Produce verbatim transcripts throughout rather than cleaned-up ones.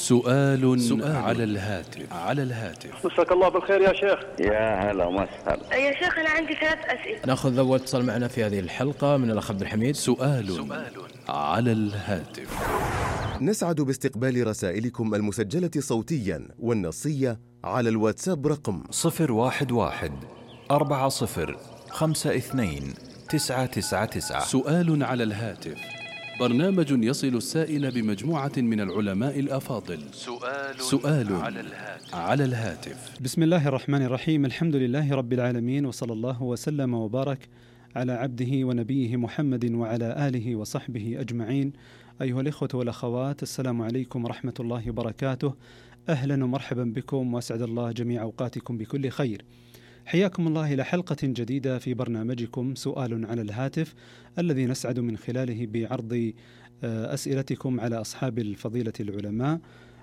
سؤال, سؤال على الهاتف على الهاتف مساك الله بالخير يا شيخ. يا هلا وسهلا يا شيخ أنا عندي ثلاث أسئلة. نأخذ أول اتصال معنا في هذه الحلقة من الأخ عبد الحميد. سؤال, سؤال على الهاتف. نسعد باستقبال رسائلكم المسجلة صوتيا والنصية على الواتساب رقم صفر واحد واحد أربعة صفر خمسة اثنين تسعة تسعة تسعة. سؤال على الهاتف، برنامج يصل السائل بمجموعة من العلماء الأفاضل. سؤال, سؤال على الهاتف. على الهاتف. بسم الله الرحمن الرحيم، الحمد لله رب العالمين، وصلى الله وسلم وبارك على عبده ونبيه محمد وعلى آله وصحبه أجمعين. أيها الإخوة والأخوات، السلام عليكم ورحمة الله وبركاته. أهلا ومرحبا بكم، وأسعد الله جميع أوقاتكم بكل خير. حياكم الله إلى حلقة جديدة في برنامجكم سؤال على الهاتف، الذي نسعد من خلاله بعرض أسئلتكم على أصحاب الفضيلة العلماء.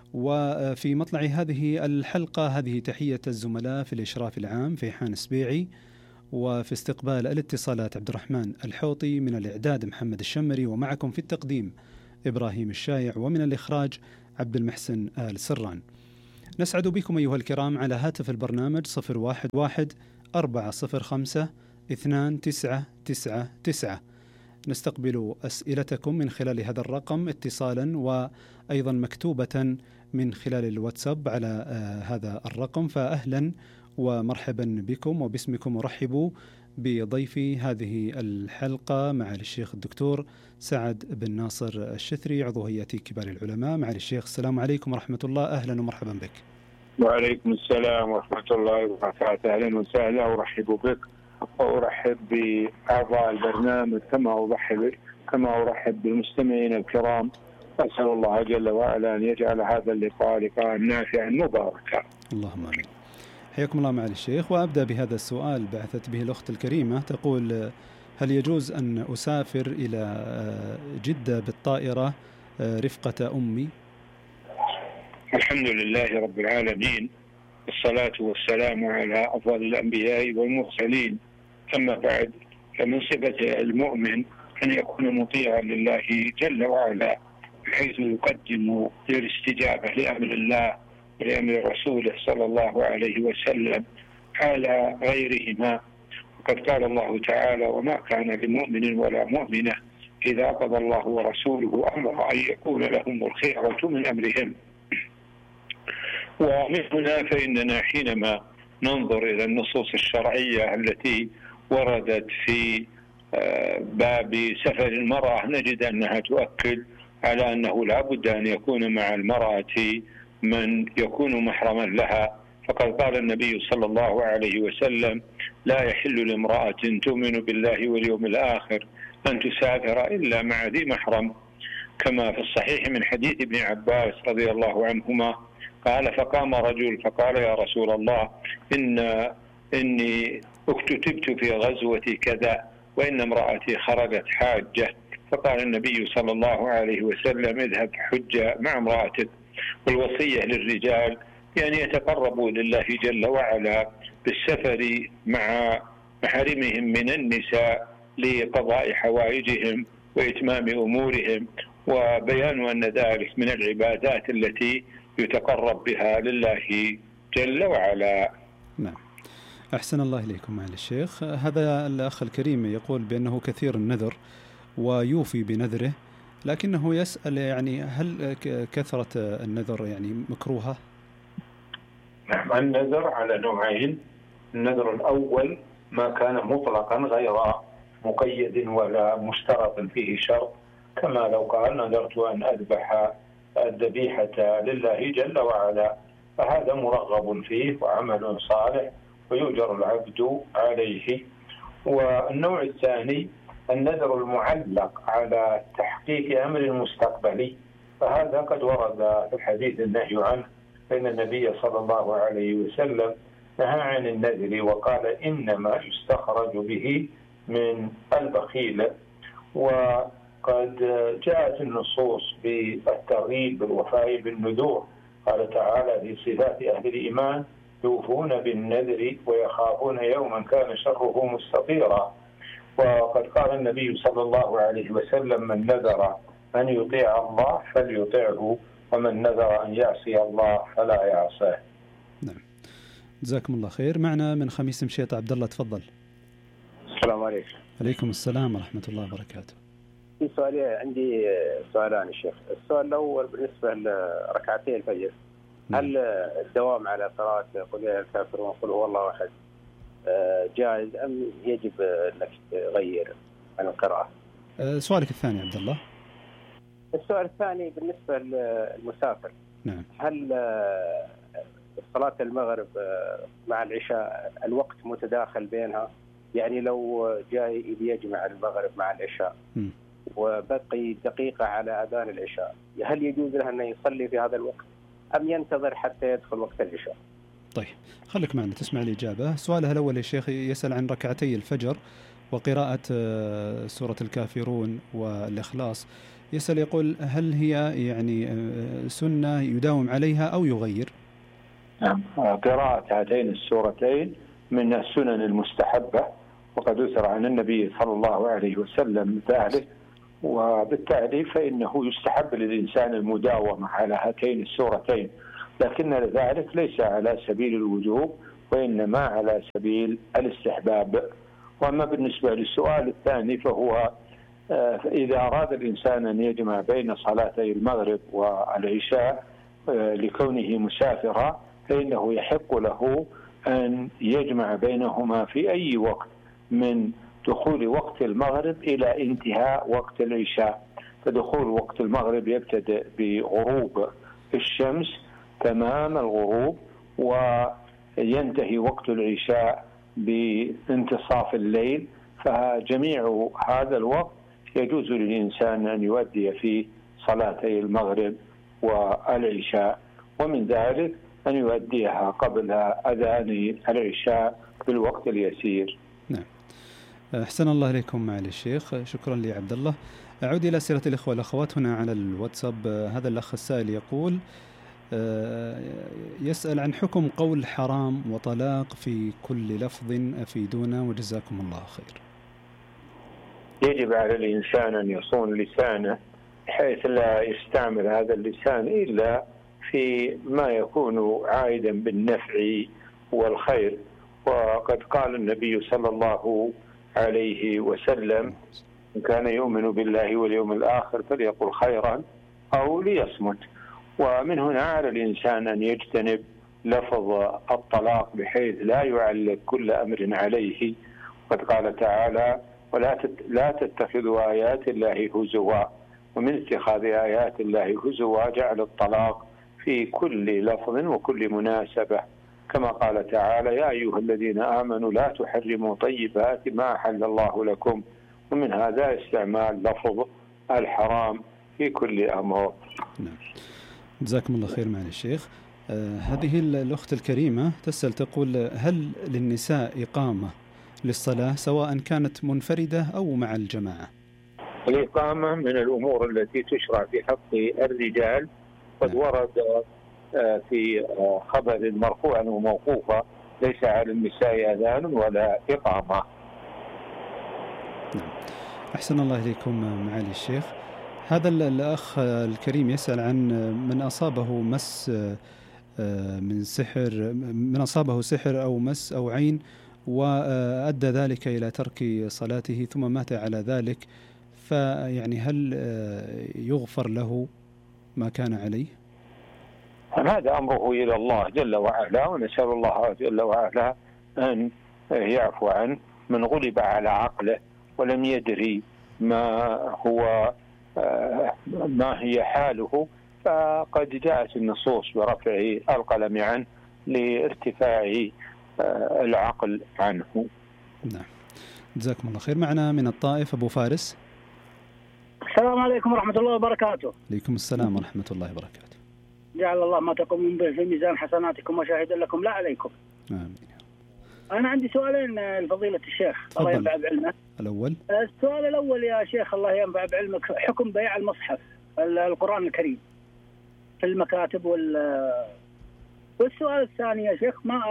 وفي مطلع هذه الحلقة هذه تحية الزملاء في الإشراف العام فيحان سبيعي، وفي استقبال الاتصالات عبد الرحمن الحوطي، من الإعداد محمد الشمري، ومعكم في التقديم إبراهيم الشايع، ومن الإخراج عبد المحسن آل سران. نسعد بكم أيها الكرام على هاتف البرنامج صفر واحد واحد أربعة صفر خمسة اثنان تسعة تسعة تسعة. نستقبل أسئلتكم من خلال هذا الرقم اتصالا، وأيضا مكتوبة من خلال الواتساب على آه هذا الرقم. فأهلا ومرحبا بكم، وباسمكم أرحب بضيفي هذه الحلقة معالي الشيخ الدكتور سعد بن ناصر الشثري، عضو هيئة كبار العلماء. معالي الشيخ السلام عليكم ورحمة الله، أهلا ومرحبا بك. وعليكم السلام ورحمة الله وبركاته، أهلا وسهلا، وأرحب بك وأرحب بأعضاء البرنامج كما أرحب كما أرحب بالمستمعين الكرام. أسأل الله جل وعلا أن يجعل هذا اللقاء لقاء نافعا مباركا. اللهم آمين. حياكم الله معالي الشيخ، وأبدأ بهذا السؤال بعثت به الأخت الكريمة، تقول: هل يجوز أن أسافر إلى جدة بالطائرة رفقة أمي؟ الحمد لله رب العالمين، الصلاة والسلام على أفضل الأنبياء والمرسلين. أما بعد، فمن صفة المؤمن أن يكون مطيعا لله جل وعلا، بحيث يقدم الاستجابة لأمر الله ولأمر رسوله صلى الله عليه وسلم على غيرهما. وقد قال الله تعالى: وما كان لمؤمن ولا مؤمنة إذا قضى الله ورسوله أمرا أن يكون لهم الخيرة من أمرهم. ومن هنا فإننا حينما ننظر إلى النصوص الشرعية التي وردت في باب سفر المرأة، نجد أنها تؤكد على أنه لا بد أن يكون مع المرأة من يكون محرما لها. فقد قال النبي صلى الله عليه وسلم: لا يحل لامرأة تؤمن بالله واليوم الآخر أن تسافر إلا مع ذي محرم. كما في الصحيح من حديث ابن عباس رضي الله عنهما قال: فقام رجل فقال: يا رسول الله، إن إني اكتتبت في غزوة كذا، وإن امرأتي خرجت حاجة. فقال النبي صلى الله عليه وسلم: اذهب حج مع امرأتك. والوصية للرجال بأن يتقربوا لله جل وعلا بالسفر مع محارمهم من النساء لقضاء حوائجهم وإتمام أمورهم، وبيان أن ذلك من العبادات التي يتقرب بها لله جل وعلا. نعم، أحسن الله إليكم معالي الشيخ. هذا الأخ الكريم يقول بأنه كثير النذر ويوفي بنذره، لكنه يسأل يعني هل كثرة النذر يعني مكروهة؟ نعم، النذر على نوعين. النذر الأول ما كان مطلقا غير مقيد ولا مشترط فيه شرط، كما لو قال: نذرت أن أذبح الذبيحة لله جل وعلا، فهذا مرغب فيه وعمل صالح ويؤجر العبد عليه. والنوع الثاني النذر المعلق على تحقيق أمر مستقبلي، فهذا قد ورد في الحديث النهي عنه، فإن النبي صلى الله عليه وسلم نهى عن النذر وقال: إنما يستخرج به من البخيل. وقد جاءت النصوص بالترغيب بالوفاء بالنذور، قال تعالى في صفات أهل الإيمان: يوفون بالنذر ويخافون يوما كان شره مستطيرا. وقد قال النبي صلى الله عليه وسلم: من نذر أن يطيع الله فليطيعه، ومن نذر أن يعصي الله فلا يعصيه. نعم، جزاكم الله خير. معنا من خميس مشيط عبد الله، تفضل. السلام عليكم. عليكم السلام ورحمة الله وبركاته. في سؤال عندي، سؤالان يا شيخ. السؤال الأول بالنسبة لركعتي الفجر، هل الدوام على صلاة قل يا الكافرون قل هو الله أحد جائز أم يجب أنك تغير عن القراءة؟ سؤالك الثاني عبد الله. السؤال الثاني بالنسبة للمسافر. نعم. هل صلاة المغرب مع العشاء الوقت متداخل بينها؟ يعني لو جاي يجمع المغرب مع العشاء م. وبقي دقيقة على أذان العشاء، هل يجوز له أن يصلي في هذا الوقت أم ينتظر حتى يدخل وقت العشاء؟ طيب خليك معنا تسمع الإجابة. سؤالها الأول يا شيخ يسأل عن ركعتي الفجر وقراءة سورة الكافرون والإخلاص. يسأل يقول هل هي يعني سنة يداوم عليها أو يغير؟ نعم، قراءة هاتين السورتين من السنن المستحبة، وقد أثر عن النبي صلى الله عليه وسلم ذلك، وبالتالي فإنه يستحب للإنسان المداومة على هاتين السورتين، لكن ذلك ليس على سبيل الوجوب وإنما على سبيل الاستحباب. وأما بالنسبة للسؤال الثاني فهو إذا أراد الإنسان أن يجمع بين صلاتي المغرب والعشاء لكونه مسافرا فإنه يحق له أن يجمع بينهما في أي وقت من دخول وقت المغرب إلى انتهاء وقت العشاء. فدخول وقت المغرب يبتدئ بغروب الشمس تمام الغروب، وينتهي وقت العشاء بانتصاف الليل، فجميع هذا الوقت يجوز للإنسان أن يؤدي فيه صلاتي المغرب والعشاء، ومن ذلك أن يؤديها قبل أذان العشاء بالوقت اليسير. نعم، أحسن الله إليكم معالي الشيخ، شكرا لي عبد الله. أعود إلى أسئلة الإخوة والأخوات هنا على الواتساب. هذا الأخ السائل يقول يسأل عن حكم قول حرام وطلاق في كل لفظ، أفيدونا وجزاكم الله خير. يجب على الإنسان أن يصون لسانه حيث لا يستعمل هذا اللسان إلا في ما يكون عائدا بالنفع والخير. وقد قال النبي صلى الله عليه وسلم إن كان يؤمن بالله واليوم الآخر فليقل خيرا أو ليصمت. ومن هنا على الإنسان أن يجتنب لفظ الطلاق بحيث لا يعلق كل أمر عليه. قد قال تعالى ولا لا تتخذوا آيات الله هزوا، ومن اتخاذ آيات الله هزوا جعل الطلاق في كل لفظ وكل مناسبة، كما قال تعالى يا أيها الذين آمنوا لا تحرموا طيبات ما أحل الله لكم، ومن هذا استعمال لفظ الحرام في كل أمر. نعم. جزاكم الله خير معالي الشيخ. آه هذه الأخت الكريمة تسأل تقول هل للنساء إقامة للصلاة سواء كانت منفردة أو مع الجماعة؟ الإقامة من الأمور التي تشرع في حق الرجال، قد ورد في خبر مرفوعا وموقوفا ليس على النساء أذان ولا إقامة. نعم. أحسن الله إليكم معالي الشيخ. هذا الأخ الكريم يسأل عن من أصابه مس من سحر، من أصابه سحر أو مس أو عين وأدى ذلك إلى ترك صلاته ثم مات على ذلك، فيعني هل يغفر له ما كان عليه؟ هذا أمره إلى الله جل وعلا، ونسأل الله جل وعلا أن يعفو عنه. من غلب على عقله ولم يدري ما هو ما هي حاله فقد جاءت النصوص برفع القلم عنه لارتفاع العقل عنه. نعم، جزاكم الله خير. معنا من الطائف أبو فارس. السلام عليكم ورحمة الله وبركاته. عليكم السلام ورحمة الله وبركاته. جعل الله ما تقومون به في ميزان حسناتكم وشاهدا لكم لا عليكم. آمين. أنا عندي سؤالين لفضيلة الشيخ الله ينفع بعلمه. الأول، السؤال الأول يا شيخ الله ينفع بعلمك، حكم بيع المصحف القرآن الكريم في المكاتب وال والسؤال الثاني يا شيخ ما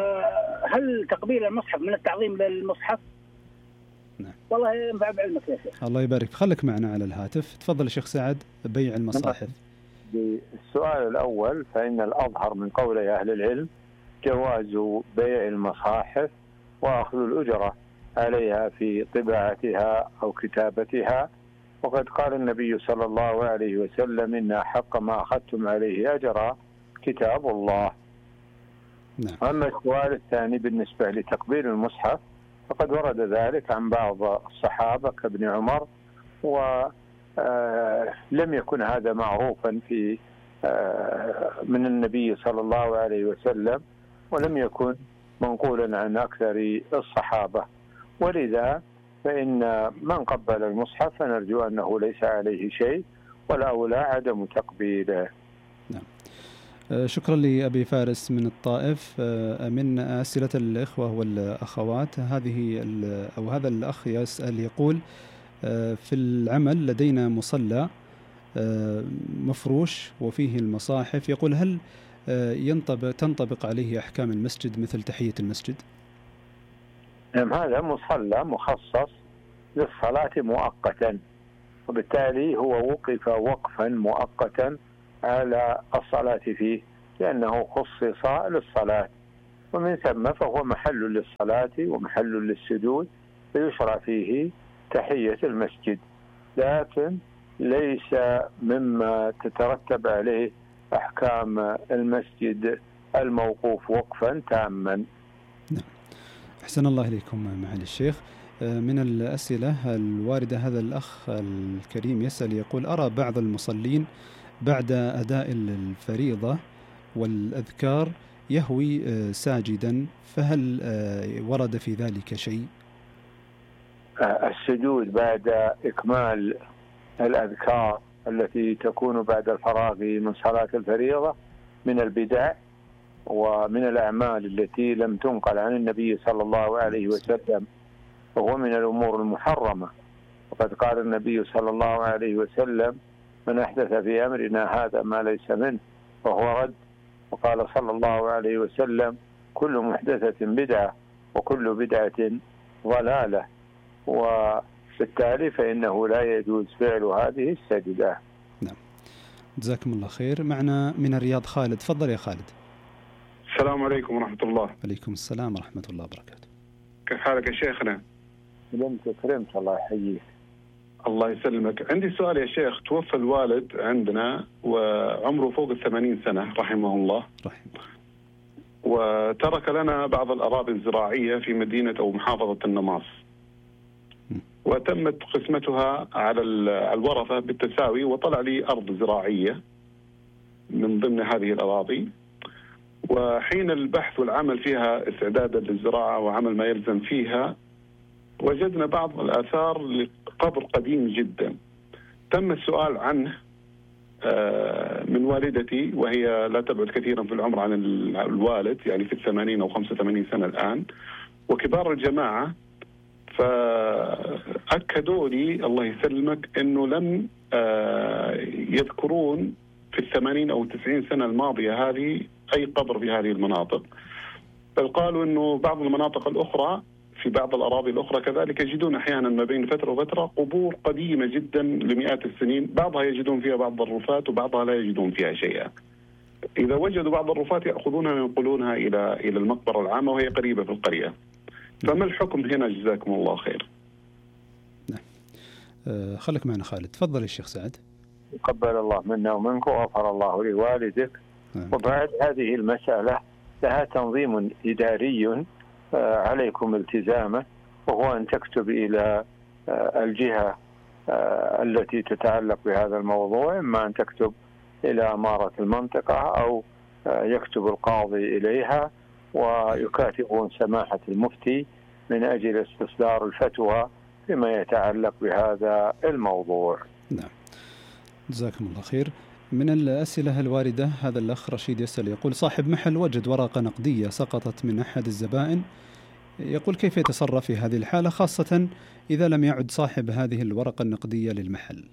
هل تقبيل المصحف من التعظيم للمصحف؟ نعم. والله ينفع بعلمك يا شيخ. الله يبارك. خلك معنا على الهاتف. تفضل الشيخ سعد. بيع المصاحف. بالسؤال الأول، فإن الأظهر من قول أهل العلم جواز بيع المصاحف وأخذ الأجرة عليها في طباعتها أو كتابتها، وقد قال النبي صلى الله عليه وسلم: إن أحق ما أخذتم عليه أجرا كتاب الله. نعم. أما السؤال الثاني بالنسبة لتقبيل المصحف، فقد ورد ذلك عن بعض الصحابة كابن عمر، ولم يكن هذا معروفا في من النبي صلى الله عليه وسلم، ولم يكن منقولا عن أكثر الصحابة، ولذا فإن من قبل المصحف فنرجو أنه ليس عليه شيء، والأولى عدم تقبيله. نعم. شكرا لأبي فارس من الطائف. من أسئلة الإخوة والأخوات، هذه أو هذا الأخ يسأل يقول: في العمل لدينا مصلى مفروش وفيه المصاحف، يقول: هل ينطبق تنطبق عليه أحكام المسجد مثل تحية المسجد؟ نعم، هذا مصلى مخصص للصلاة مؤقتا، وبالتالي هو وقف وقفا مؤقتا على الصلاة فيه، لأنه خصص للصلاة، ومن ثم فهو محل للصلاة ومحل للسجود، فيشرع فيه تحية المسجد، لكن ليس مما تترتب عليه أحكام المسجد الموقوف وقفا تاما. نعم. أحسن الله إليكم معالي الشيخ. من الأسئلة الواردة، هذا الأخ الكريم يسأل يقول: أرى بعض المصلين بعد أداء الفريضة والأذكار يهوي ساجدا، فهل ورد في ذلك شيء؟ السجود بعد إكمال الأذكار التي تكون بعد الفراغ من صلاة الفريضة من البدع ومن الأعمال التي لم تنقل عن النبي صلى الله عليه وسلم، وهو من الأمور المحرمة، وقد قال النبي صلى الله عليه وسلم: من أحدث في أمرنا هذا ما ليس منه فهو رد. وقال صلى الله عليه وسلم: كل محدثة بدعة وكل بدعة ضلالة، وبالتالي فإنه لا يجوز فعل هذه السجدة. نعم، جزاكم الله خير. معنا من الرياض خالد، تفضل يا خالد. السلام عليكم ورحمة الله. عليكم السلام ورحمة الله وبركاته. كيف حالك يا شيخنا؟ سلمت كرمت، الله يحييك. الله يسلمك. عندي سؤال يا شيخ. توفى الوالد عندنا وعمره فوق الثمانين سنة رحمه الله، رحمه. وترك لنا بعض الأراضي الزراعية في مدينة أو محافظة النماص، وتمت قسمتها على الورثة بالتساوي، وطلع لي أرض زراعية من ضمن هذه الأراضي، وحين البحث والعمل فيها استعدادا للزراعة وعمل ما يلزم فيها، وجدنا بعض الآثار لقبر قديم جدا. تم السؤال عنه من والدتي، وهي لا تبعد كثيرا في العمر عن الوالد، يعني في الثمانين أو خمسة وثمانين سنة الآن، وكبار الجماعة، فأكدوا لي الله يسلمك أنه لم يذكرون في الثمانين أو التسعين سنة الماضية هذه أي قبر في هذه المناطق، بل قالوا أنه بعض المناطق الأخرى في بعض الأراضي الأخرى كذلك يجدون أحيانا ما بين فترة وفترة قبور قديمة جدا لمئات السنين، بعضها يجدون فيها بعض الرفات وبعضها لا يجدون فيها شيئا. إذا وجدوا بعض الرفات يأخذونها وينقلونها إلى إلى المقبرة العامة وهي قريبة في القرية. فما الحكم هنا جزاكم الله خير؟ نعم. أه خليك معنا خالد. تفضل الشيخ سعد. قبل الله منا ومنك وغفر الله لوالدك. نعم. وبعد هذه المسألة لها تنظيم إداري عليكم التزامه، وهو أن تكتب إلى الجهة التي تتعلق بهذا الموضوع، إما أن تكتب إلى أمارة المنطقة أو يكتب القاضي إليها، ويكاتبون سماحة المفتي من أجل استصدار الفتوى فيما يتعلق بهذا الموضوع. نعم، جزاكم الله خير. من الأسئلة الواردة، هذا الأخ رشيد يسأل يقول: صاحب محل وجد ورقة نقدية سقطت من أحد الزبائن، يقول كيف يتصرف في هذه الحالة، خاصة إذا لم يعد صاحب هذه الورقة النقدية للمحل؟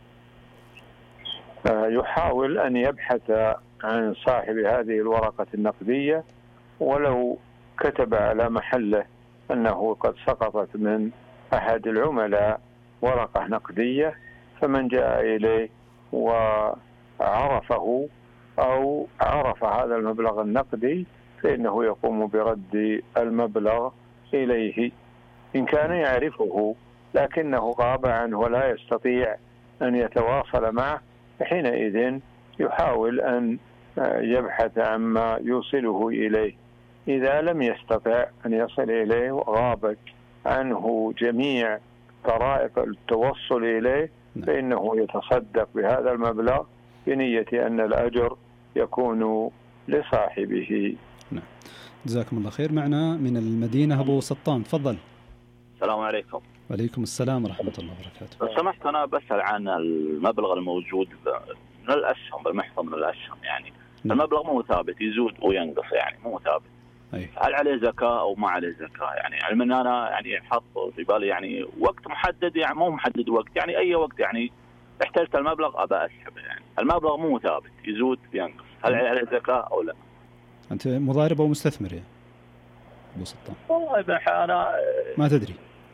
يحاول أن يبحث عن صاحب هذه الورقة النقدية، ولو كتب على محله أنه قد سقطت من أحد العملاء ورقة نقدية، فمن جاء إليه و عرفه أو عرف هذا المبلغ النقدي فإنه يقوم برد المبلغ إليه. إن كان يعرفه لكنه غاب عنه ولا يستطيع أن يتواصل معه، حينئذ يحاول أن يبحث عما يوصله إليه. إذا لم يستطع أن يصل إليه وغابت عنه جميع طرائق التوصل إليه فإنه يتصدق بهذا المبلغ بنية أن الأجر يكون لصاحبه. نعم. جزاكم الله خير. معنا من المدينة أبو سطام، تفضل. السلام عليكم. وعليكم السلام ورحمة الله وبركاته. لو سمحت أنا بسأل عن المبلغ الموجود من الأسهم بالمحفظة من الأسهم، يعني نعم. المبلغ مو ثابت، يزود وينقص، يعني مو ثابت. أيه. هل عليه زكاة أو ما عليه زكاة؟ يعني علما أن أنا يعني حط في بالي يعني وقت محدد، يعني مو محدد وقت، يعني أي وقت يعني احتجت المبلغ أبى أسحبه، يعني المبلغ مو ثابت، يزود وينقص، هل عليه زكاة أو لا؟ أنت مضارب أو مستثمر يا أبو سطام؟ والله أنا ما تدري.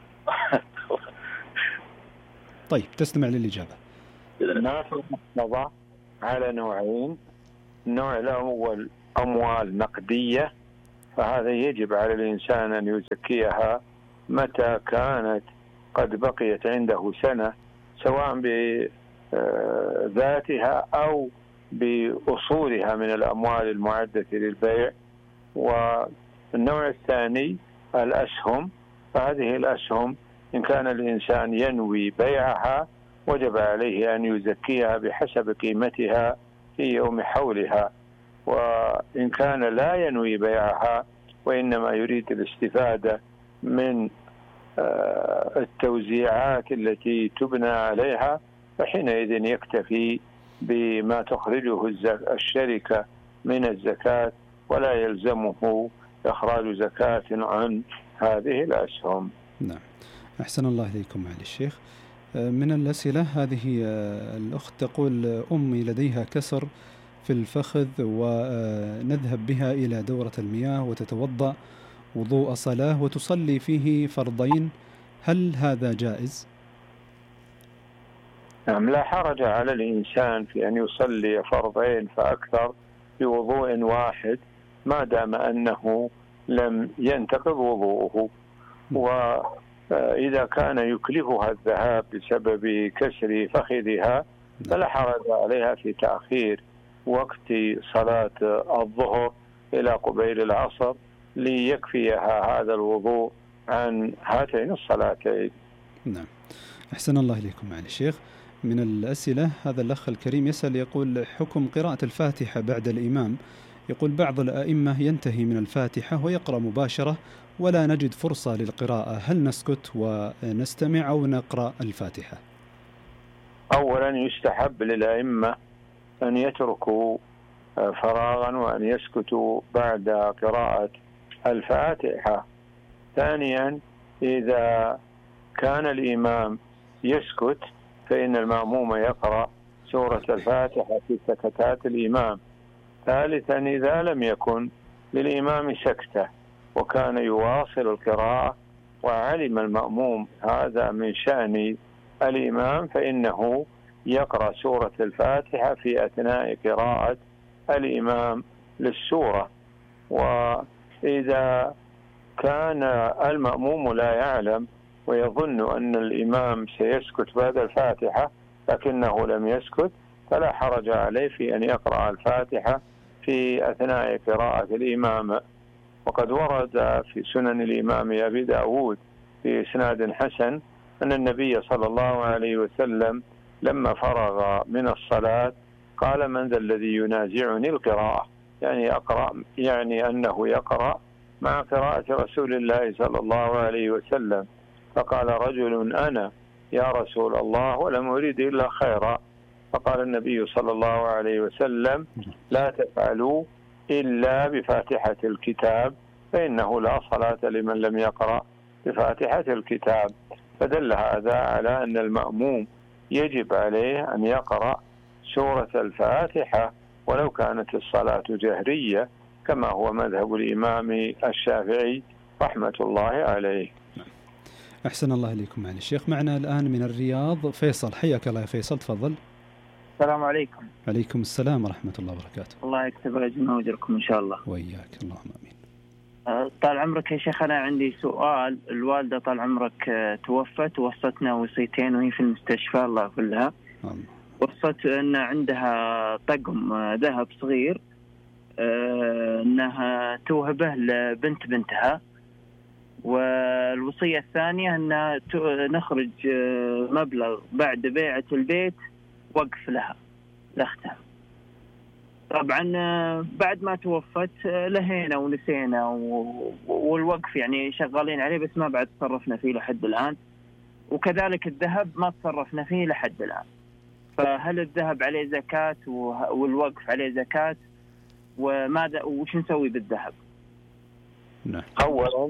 طيب تستمع للإجابة. الناس محفظة على نوعين، النوع الأول أموال نقدية، فهذا يجب على الإنسان أن يزكيها متى كانت قد بقيت عنده سنة، سواء بذاتها أو بأصولها من الأموال المعدة للبيع. والنوع الثاني الأسهم، فهذه الأسهم إن كان الإنسان ينوي بيعها وجب عليه أن يزكيها بحسب قيمتها في يوم حولها، وإن كان لا ينوي بيعها وإنما يريد الاستفادة من التوزيعات التي تبنى عليها فحينئذ يكتفي بما تخرجه الشركة من الزكاة ولا يلزمه إخراج زكاة عن هذه الأسهم. نعم. أحسن الله إليكم معالي الشيخ. من الأسئلة هذه الأخت تقول: أمي لديها كسر في الفخذ ونذهب بها إلى دورة المياه وتتوضأ وضوء صلاة وتصلي فيه فرضين، هل هذا جائز؟ نعم، لا حرج على الإنسان في أن يصلي فرضين فأكثر بوضوء واحد ما دام أنه لم ينتقض وضوءه. وإذا كان يكلفها الذهاب بسبب كسر فخذها فلا حرج عليها في تأخير وقت صلاة الظهر إلى قبيل العصر ليكفيها هذا الوضوء عن هاتين الصلاتين. نعم. أحسن الله إليكم معالي الشيخ. من الأسئلة هذا الأخ الكريم يسأل يقول: حكم قراءة الفاتحة بعد الإمام. يقول: بعض الأئمة ينتهي من الفاتحة ويقرأ مباشرة ولا نجد فرصة للقراءة، هل نسكت ونستمع أو نقرأ الفاتحة؟ أولا يستحب للأئمة أن يتركوا فراغا وأن يسكتوا بعد قراءة الفاتحة. ثانيا إذا كان الإمام يسكت فإن المأموم يقرأ سورة الفاتحة في سكتات الإمام. ثالثا إذا لم يكن للإمام سكتة وكان يواصل القراءة وعلم المأموم هذا من شأن الإمام فإنه يقرأ سورة الفاتحة في أثناء قراءة الإمام للسورة. وإذا كان المأموم لا يعلم ويظن أن الإمام سيسكت بعد الفاتحة لكنه لم يسكت فلا حرج عليه في أن يقرأ الفاتحة في أثناء قراءة الإمام. وقد ورد في سنن الإمام أبي داود في إسناد حسن أن النبي صلى الله عليه وسلم لما فرغ من الصلاة قال: من ذا الذي ينازعني القراءة؟ يعني أقرأ، يعني أنه يقرأ مع قراءة رسول الله صلى الله عليه وسلم. فقال رجل: أنا يا رسول الله ولم أريد إلا خيرا. فقال النبي صلى الله عليه وسلم: لا تفعلوا إلا بفاتحة الكتاب فإنه لا صلاة لمن لم يقرأ بفاتحة الكتاب. فدل هذا على أن المأموم يجب عليه أن يقرأ سورة الفاتحة ولو كانت الصلاة جهرية كما هو مذهب الإمام الشافعي رحمة الله عليه. أحسن الله إليكم معالي الشيخ. معنا الآن من الرياض فيصل، حياك الله يا فيصل، تفضل. السلام عليكم. عليكم السلام ورحمة الله وبركاته. الله يكتب أجرنا وأجركم إن شاء الله. وإياك اللهم آمين. طال عمرك يا شيخ، أنا عندي سؤال. الوالدة طال عمرك توفت ووصتنا وصيتين وهي في المستشفى الله يغفر لها. وصت أن عندها طقم ذهب صغير أنها توهبه لبنت بنتها، والوصية الثانية أن نخرج مبلغ بعد بيعة البيت وقف لها لأختها. طبعا بعد ما توفت لهينا ونسينا والوقف يعني شغالين عليه بس ما بعد تصرفنا فيه لحد الآن، وكذلك الذهب ما تصرفنا فيه لحد الآن. فهل الذهب عليه زكاة والوقف عليه زكاة، وماذا وش نسوي بالذهب؟ نعم. أولا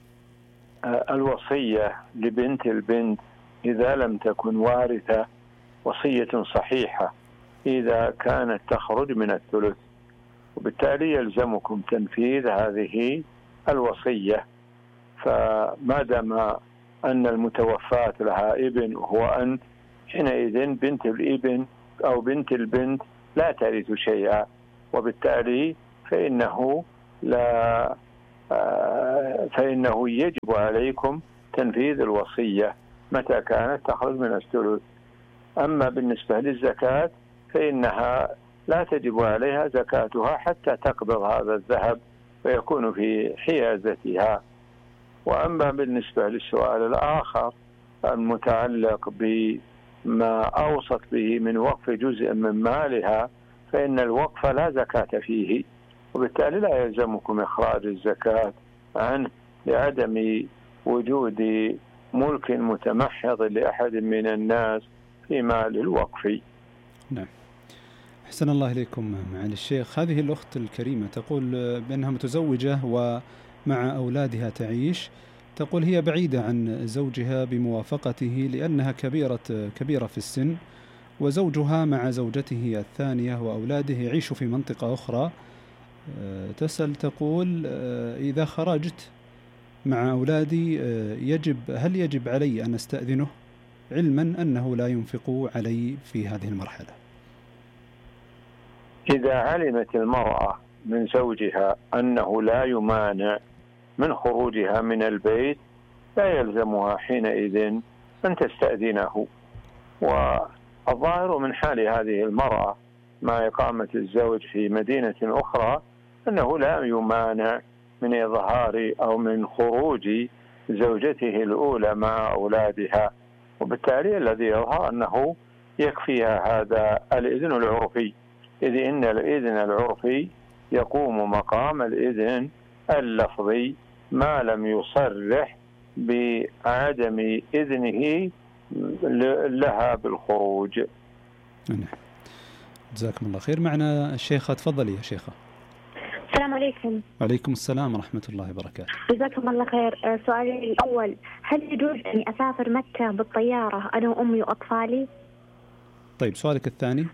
الوصية لبنت البنت إذا لم تكن وارثة وصية صحيحة إذا كانت تخرج من الثلث، وبالتالي يلزمكم تنفيذ هذه الوصية. فما دام أن المتوفاة لها ابن وهو أنت، حينئذ بنت الابن أو بنت البنت لا ترث شيئا، وبالتالي فإنه لا فإنه يجب عليكم تنفيذ الوصية متى كانت تخرج من الثلث. أما بالنسبة للزكاة فإنها لا تجب عليها زكاتها حتى تقبض هذا الذهب ويكون في حيازتها. وأما بالنسبة للسؤال الآخر المتعلق بما أوصت به من وقف جزء من مالها، فإن الوقف لا زكاة فيه، وبالتالي لا يلزمكم إخراج الزكاة عنه لعدم وجود ملك متمحض لأحد من الناس في مال الوقف. نعم. أحسن الله إليكم معالي الشيخ. هذه الأخت الكريمة تقول بأنها متزوجة ومع أولادها تعيش. تقول هي بعيدة عن زوجها بموافقته لأنها كبيرة كبيرة في السن، وزوجها مع زوجته الثانية وأولاده يعيشوا في منطقة أخرى. تسأل تقول إذا خرجت مع أولادي يجب هل يجب علي أن أستأذنه، علما أنه لا ينفق علي في هذه المرحلة؟ إذا علمت المرأة من زوجها أنه لا يمانع من خروجها من البيت لا يلزمها حينئذ أن تستأذنه. والظاهر من حال هذه المرأة مع إقامة الزوج في مدينة أخرى أنه لا يمانع من إظهار أو من خروج زوجته الأولى مع أولادها، وبالتالي الذي يظهر أنه يكفيها هذا الإذن العرفي، إذ إن الإذن العرفي يقوم مقام الإذن اللفظي ما لم يصرح بعدم إذنه لها بالخروج. جزاكم الله خير. معنا الشيخة، تفضلي يا شيخة. السلام عليكم. وعليكم السلام ورحمة الله وبركاته. جزاكم الله خير. سؤالي الأول، هل يجوز أني أسافر مكة بالطيارة أنا وأمي وأطفالي؟ طيب سؤالك الثاني؟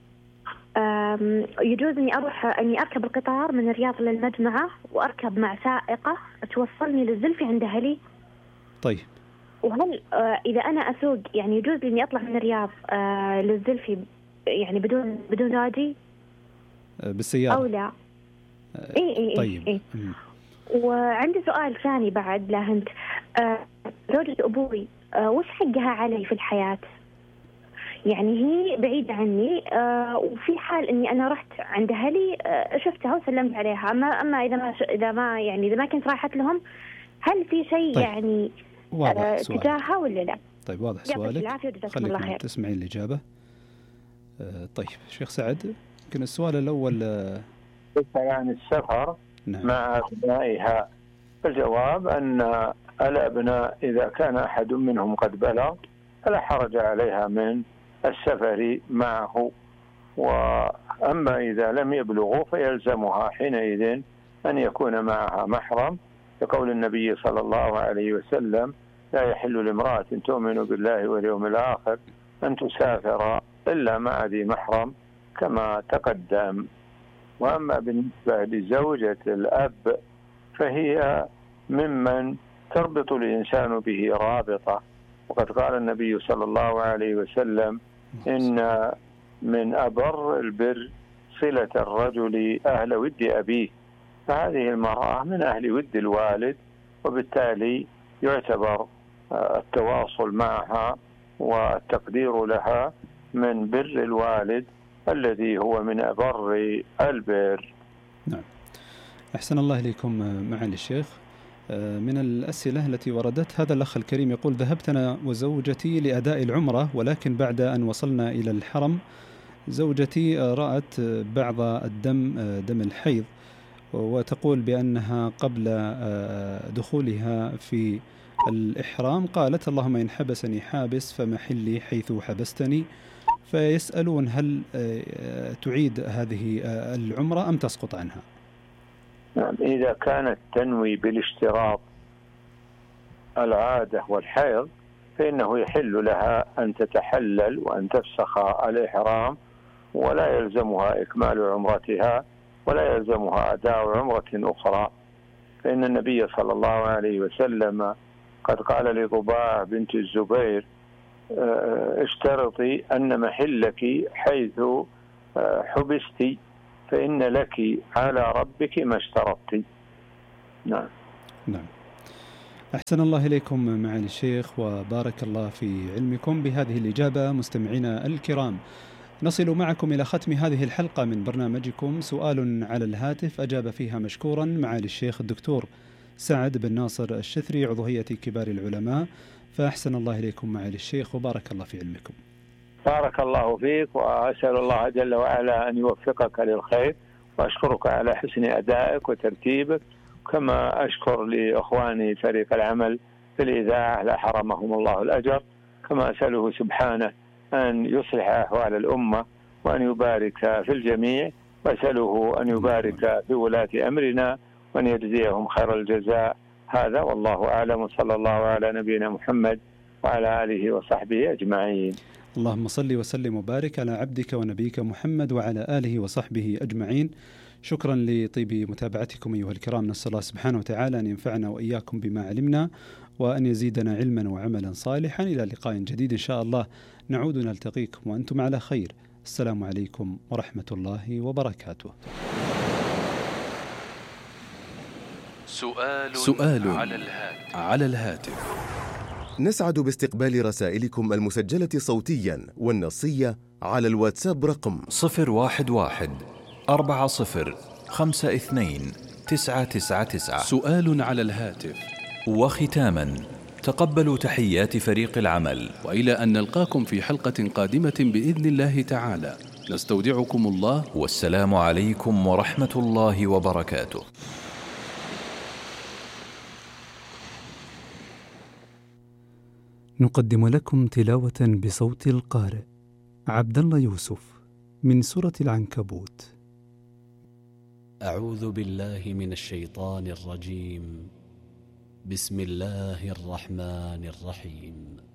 يجوز أني أروح أني أركب القطار من الرياض للمجمعة وأركب مع سائقة توصلني للزلفي عند أهلي؟ طيب. وهل إذا أنا أسوق يعني يجوز لي أني أطلع من الرياض للزلفي يعني بدون بدون راجي بالسيارة أو لا؟ إيه إيه طيب. إيه. وعندي سؤال ثاني بعد لهند. زوجة أبوي وش حقها علي في الحياة؟ يعني هي بعيدة عني وفي حال إني أنا رحت عند أهلي شفتها وسلمت عليها، أما أما إذا ما إذا ما يعني إذا ما كنت راحت لهم هل في شيء طيب. يعني تجاهها ولا لا؟ طيب واضح سؤالك، خليك تسمعين الإجابة. طيب شيخ سعد، يمكن السؤال الأول عن السفر نعم. مع أبنائها. الجواب أن الأبناء إذا كان أحد منهم قد بلغ فلا حرج عليها من السفر معه، وأما إذا لم يبلغوا فيلزمها حينئذ أن يكون معها محرم، لقول النبي صلى الله عليه وسلم: لا يحل لامرأة تؤمن بالله واليوم الآخر أن تسافر إلا مع ذي محرم كما تقدم. وأما بالنسبة لزوجة الأب فهي ممن تربط الإنسان به رابطة، وقد قال النبي صلى الله عليه وسلم: إن من أبر البر صلة الرجل أهل ود أبيه، فهذه المرأة من أهل ود الوالد، وبالتالي يعتبر التواصل معها والتقدير لها من بر الوالد الذي هو من أبر البر. نعم. أحسن الله إليكم معالي الشيخ. من الأسئلة التي وردت، هذا الأخ الكريم يقول: ذهبت أنا وزوجتي لأداء العمرة، ولكن بعد أن وصلنا إلى الحرم زوجتي رأت بعض الدم دم الحيض، وتقول بأنها قبل دخولها في الإحرام قالت: اللهم إن حبسني حابس فمحلي حيث حبستني. فيسألون هل تعيد هذه العمرة أم تسقط عنها؟ نعم، إذا كانت تنوي بالاشتراط العادة والحيض فإنه يحل لها أن تتحلل وأن تفسخ الإحرام، ولا يلزمها إكمال عمرتها ولا يلزمها أداء عمرة أخرى، فإن النبي صلى الله عليه وسلم قد قال لضباع بنت الزبير: اشترطي أن محلك حيث حبستي فإن لك على ربك ما اشترطتي. نعم. نعم. أحسن الله إليكم معالي الشيخ، وبارك الله في علمكم. بهذه الإجابة مستمعينا الكرام نصل معكم إلى ختم هذه الحلقة من برنامجكم سؤال على الهاتف، أجاب فيها مشكورا معالي الشيخ الدكتور سعد بن ناصر الشثري عضو هيئة كبار العلماء. فأحسن الله إليكم معالي الشيخ، وبارك الله في علمكم. بارك الله فيك، وأسأل الله جل وعلا أن يوفقك للخير، وأشكرك على حسن أدائك وترتيبك، كما أشكر لإخواني فريق العمل في الإذاعة لا حرمهم الله الأجر، كما أسأله سبحانه أن يصلح أحوال الأمة وأن يبارك في الجميع، وأسأله أن يبارك في ولاة أمرنا وأن يجزيهم خير الجزاء. هذا والله أعلم، صلى الله على نبينا محمد وعلى آله وصحبه أجمعين. اللهم صل وسلم وبارك على عبدك ونبيك محمد وعلى آله وصحبه أجمعين. شكرا لطيب متابعتكم أيها الكرام، نسأل الله سبحانه وتعالى أن ينفعنا وإياكم بما علمنا، وأن يزيدنا علما وعملا صالحا. إلى لقاء جديد إن شاء الله نعود نلتقيكم وأنتم على خير. السلام عليكم ورحمة الله وبركاته. سؤال, سؤال على الهاتف. على الهاتف. نسعد باستقبال رسائلكم المسجلة صوتيا والنصية على الواتساب رقم صفر واحد واحد أربعة صفر خمسة اثنين تسعة تسعة تسعة. سؤال على الهاتف. وختاما تقبلوا تحيات فريق العمل، وإلى أن نلقاكم في حلقة قادمة بإذن الله تعالى، نستودعكم الله، والسلام عليكم ورحمة الله وبركاته. نقدم لكم تلاوة بصوت القارئ عبد الله يوسف من سورة العنكبوت. أعوذ بالله من الشيطان الرجيم. بسم الله الرحمن الرحيم.